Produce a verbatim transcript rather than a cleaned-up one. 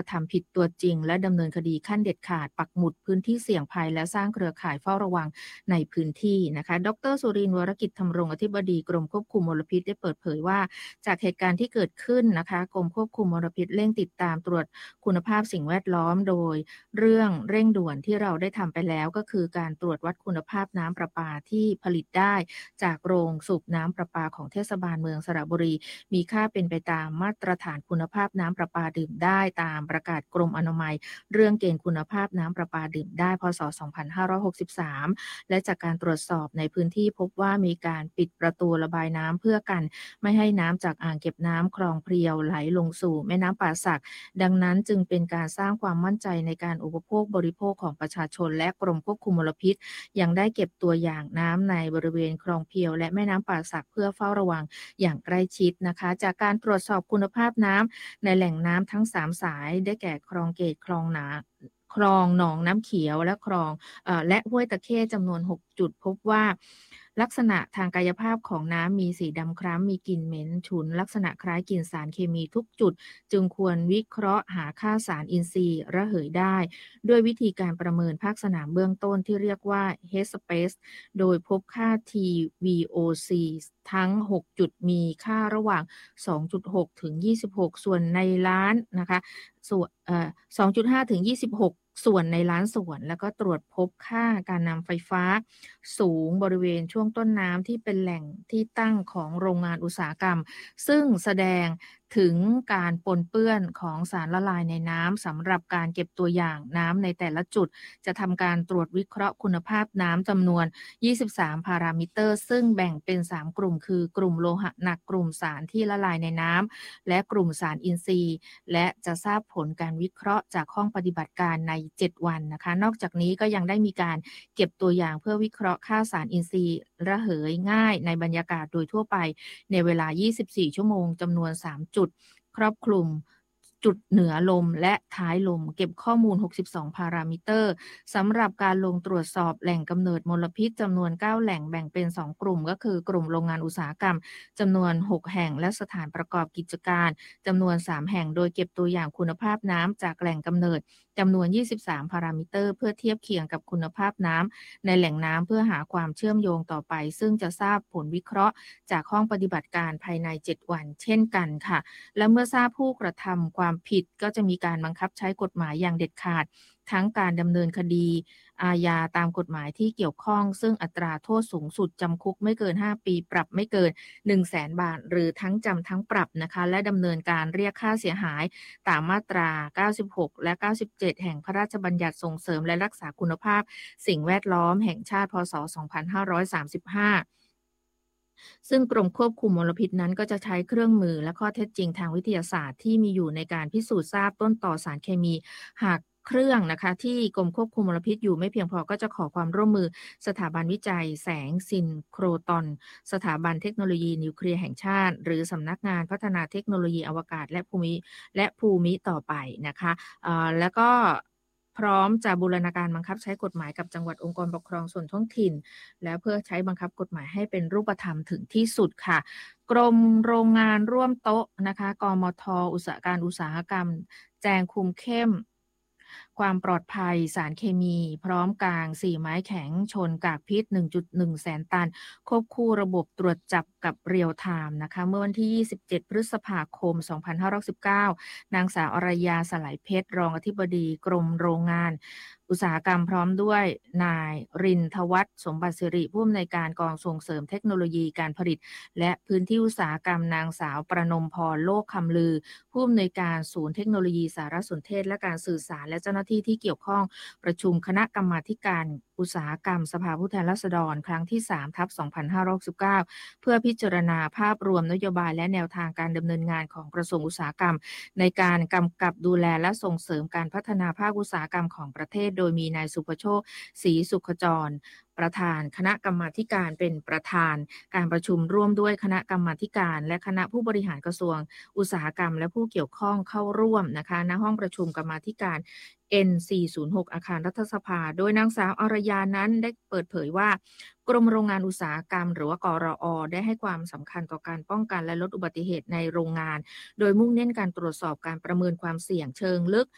ทำผิดตัวจริงและดำเนินคดีขั้นเด็ดขาดปักหมุดพื้นที่เสี่ยงภัยและสร้างเครือข่ายเฝ้าระวังในพื้นที่นะคะดรสุรินทร์วรกิจธรรมรงค์อธิบดีกรมควบคุมมลพิษได้เปิดเผยว่าจากเหตุการณ์ที่เกิดขึ้นนะคะกรมควบคุมมลพิษเร่งติดตามตรวจคุณภาพสิ่งแวดล้อมโดยเรื่องเร่งด่วนที่เราได้ทำไปแล้วก็คือการตรวจวัดคุณภาพน้ำประปาที่ผลิตได้จากโรงสูบน้ำประปาของเทศบาลเมืองสระบุรีมีค่าเป็นไปตามมาตรฐานคุณภาพน้ำประปาดื่มได้ตามประกาศกรมอนามัยเรื่องเกณฑ์คุณภาพน้ำประปาดื่มได้พ.ศ. สองพันห้าร้อยหกสิบสามและจากการตรวจสอบในพื้นที่พบว่ามีการปิดประตูระบายน้ำเพื่อกันไม่ให้น้ำจากอ่างเก็บน้ำคลองเพรียวไหลลงสู่แม่น้ำป่าสักดังนั้นจึงเป็นการสร้างความมั่นใจในการอุปโภคบริโภคของประชาชนและกรมควบคุมมลพิษยังได้เก็บตัวอย่างน้ำในบริเวณคลองเพรียวและแม่น้ำป่าสักเพื่อเฝ้าระวังอย่างใกล้ชิดนะคะจากการตรวจสอบคุณภาพน้ำในแหล่งน้ำทั้งสามสายได้แก่คลองเกตคลองหนาคลองหนองน้ำเขียวและคลองเอ่อและห้วยตะเข้จำนวนหกจุดพบว่าลักษณะทางกายภาพของน้ำมีสีดำคล้ำมีกลิ่นเหม็นฉุนลักษณะคล้ายกลิ่นสารเคมีทุกจุดจึงควรวิเคราะห์หาค่าสารอินทรีย์ระเหยได้ด้วยวิธีการประเมินภาคสนามเบื้องต้นที่เรียกว่า เฮด สเปซ โดยพบค่า ที วี โอ ซี ทั้งหกจุดมีค่าระหว่าง สองจุดหก ถึง ยี่สิบหก ส่วนในล้านนะคะส่วนเอ่อ สองจุดห้า ถึง ยี่สิบหกส่วนในล้านส่วนแล้วก็ตรวจพบค่าการนำไฟฟ้าสูงบริเวณช่วงต้นน้ำที่เป็นแหล่งที่ตั้งของโรงงานอุตสาหกรรมซึ่งแสดงถึงการปนเปื้อนของสารละลายในน้ำสำหรับการเก็บตัวอย่างน้ำในแต่ละจุดจะทำการตรวจวิเคราะห์คุณภาพน้ำจำนวนยี่สิบสามพารามิเตอร์ซึ่งแบ่งเป็นสามกลุ่มคือกลุ่มโลหะหนักกลุ่มสารที่ละลายในน้ำและกลุ่มสารอินทรีย์และจะทราบผลการวิเคราะห์จากห้องปฏิบัติการในเจ็ดวันนะคะนอกจากนี้ก็ยังได้มีการเก็บตัวอย่างเพื่อวิเคราะห์ค่าสารอินทรีย์ระเหยง่ายในบรรยากาศโดยทั่วไปในเวลายี่สิบสี่ชั่วโมงจำนวนสามจุดครอบคลุมจุดเหนือลมและท้ายลมเก็บข้อมูลหกสิบสองพารามิเตอร์สำหรับการลงตรวจสอบแหล่งกำเนิดมลพิษจำนวนเก้าแหล่งแบ่งเป็นสองกลุ่มก็คือกลุ่มโรงงานอุตสาหกรรมจำนวนหกแห่งและสถานประกอบกิจการจำนวนสามแห่งโดยเก็บตัวอย่างคุณภาพน้ำจากแหล่งกำเนิดจำนวนยี่สิบสามพารามิเตอร์เพื่อเทียบเคียงกับคุณภาพน้ำในแหล่งน้ำเพื่อหาความเชื่อมโยงต่อไปซึ่งจะทราบผลวิเคราะห์จากห้องปฏิบัติการภายในเจ็ดวันเช่นกันค่ะและเมื่อทราบผู้กระทำความผิดก็จะมีการบังคับใช้กฎหมายอย่างเด็ดขาดทั้งการดำเนินคดีอาญาตามกฎหมายที่เกี่ยวข้องซึ่งอัตราโทษสูงสุดจำคุกไม่เกินห้าปีปรับไม่เกิน หนึ่งแสน บาทหรือทั้งจำทั้งปรับนะคะและดำเนินการเรียกค่าเสียหายตามมาตราเก้าสิบหกและเก้าสิบเจ็ดแห่งพระราชบัญญัติส่งเสริมและรักษาคุณภาพสิ่งแวดล้อมแห่งชาติพ.ศ. สองพันห้าร้อยสามสิบห้าซึ่งกรมควบคุมมลพิษนั้นก็จะใช้เครื่องมือและข้อเท็จจริงทางวิทยาศาสตร์ที่มีอยู่ในการพิสูจน์ทราบต้นต่อสารเคมีหากเครื่องนะคะที่กรมควบคุมมลพิษอยู่ไม่เพียงพอก็จะขอความร่วมมือสถาบันวิจัยแสงซินโครตอนสถาบันเทคโนโลยีนิวเคลียร์แห่งชาติหรือสำนักงานพัฒนาเทคโนโลยีอวกาศและภูมิและภูมิต่อไปนะคะเอ่อแล้วก็พร้อมจะบูรณาการบังคับใช้กฎหมายกับจังหวัดองค์กรปกครองส่วนท้องถิ่นและเพื่อใช้บังคับกฎหมายให้เป็นรูปธรรมถึงที่สุดค่ะกรมโรงงานร่วมโต๊ะนะคะกมท.อุตสาหการอุตสาหกรรมแจงคุมเข้มความปลอดภัยสารเคมีพร้อมกลางสี่ไม้แข็งชนกากพิษ หนึ่งจุดหนึ่ง แสนตันควบคู่ระบบตรวจจับกับเรียลไทม์นะคะเมื่อวันที่ยี่สิบเจ็ดพฤษภาคมสองพันห้าร้อยสิบเก้านางสาวอรยาสลายเพชรรองอธิบดีกรมโรงงานอุตสาหกรรมพร้อมด้วยนายรินทวัฒน์สมบัติสิริผู้อำนวยการกองส่งเสริมเทคโนโลยีการผลิตและพื้นที่อุตสาหกรรมนางสาวประนมพรโลกคำลือผู้อำนวยการศูนย์เทคโนโลยีสารสนเทศและการสื่อสารและเจ้าหน้าที่ที่เกี่ยวข้องประชุมคณะกรรมาธิการอุตสาหกรรมสภาผู้แทนราษฎรครั้งที่สามทับสองพันห้าร้อยสิบเก้าเพื่อพิจารณาภาพรวมนโยบายและแนวทางการดำเนินงานของกระทรวงอุตสาหกรรมในการกำกับดูแลและส่งเสริมการพัฒนาภาคอุตสาหกรรมของประเทศโดยมีนายสุภโชคศรีสุขจรประธานคณะกรรมาธิการเป็นประธานการประชุมร่วมด้วยคณะกรรมาธิการและคณะผู้บริหารกระทรวงอุตสาหกรรมและผู้เกี่ยวข้องเข้าร่วมนะคะณห้องประชุมกรรมาธิการ เอ็น สี่ศูนย์หก อาคารรัฐสภาโดยนางสาวอรยานั้นได้เปิดเผยว่ากรมโรงงานอุตสาหกรรมหรือว่ากรอ.ได้ให้ความสำคัญต่อการป้องกันและลดอุบัติเหตุในโรงงานโดยมุ่งเน้นการตรวจสอบการประเมินความเสี่ยงเชิงลึก